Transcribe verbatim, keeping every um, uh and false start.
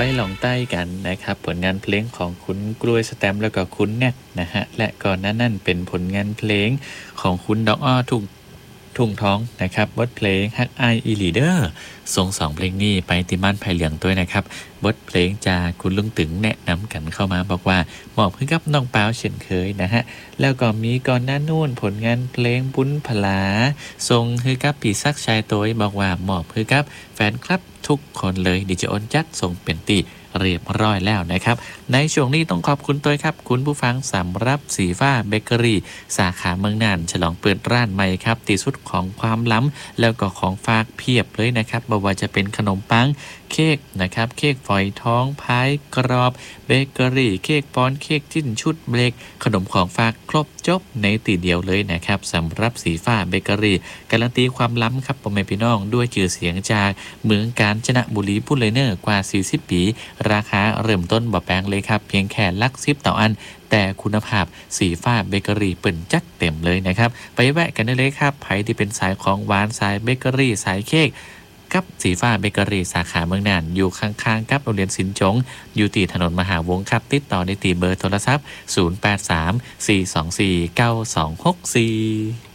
ลองใต้กันนะครับผลงานเพลงของคุณกล้วยสแตมป์แล้วก็คุณแนทนะฮะและก่อนหน้านั้นเป็นผลงานเพลงของคุณดอกอ้อทุ่งทุ่งท้องนะครับบทเพลงฮักไออีลีเดอร์ส่งสองเพลงนี้ไปติมันไผ่เหลืองด้วยนะครับบทเพลงจากคุณลุงตึงแนะนำกันเข้ามาบอกว่าเหมาะให้กับน้องเปาเช่นเคยนะฮะแล้วก็มีก่อนหน้านู่นผลงานเพลงบุญพลาส่งให้กับปีซักชายตัวบอกว่าเหมาะให้กับแฟนคลับทุกคนเลยดิจิออนจัดส่งเป็นตีเรียบร้อยแล้วนะครับในช่วงนี้ต้องขอบคุณตัวครับคุณผู้ฟังสำหรับสีฟ้าเบเกอรี่สาขาเมืองน่านฉลองเปิดร้านใหม่ครับตีสุดของความล้ำแล้วก็ของฝากเพียบเลยนะครับไม่ว่าจะเป็นขนมปังเค้กนะครับเค้กฝอยทองพายกรอบเบเกอรี่เค้กปอนเค้กจิ้นชุดเบรกขนมของฝากครบจบในตีเดียวเลยนะครับสำหรับสีฟ้าเบเกอรี่การันตีความล้ำครับพ่อแม่พี่น้องด้วยชื่อเสียงจากเมืองกาญจนบุรีพูดเลยเนอร์กว่าสี่สิบปีราคาเริ่มต้นบ่แพงเลยครับเพียงแค่ลักสิบต่ออันแต่คุณภาพสีฟ้าเบเกอรี่เปิ่นจัดเต็มเลยนะครับไปแวะกันได้เลยครับใครที่เป็นสายของหวานสายเบเกอรี่สายเค้กกับสีฟ้าเบเกอรี่สาขาเมืองน่านอยู่ข้างๆกับโรงเรียนสินจงอยู่ตีถนนมหาวงครับติดต่อในตีเบอร์โทรศัพท์ศูนย์ แปด สาม สี่ สอง สี่ เก้า สอง หก สี่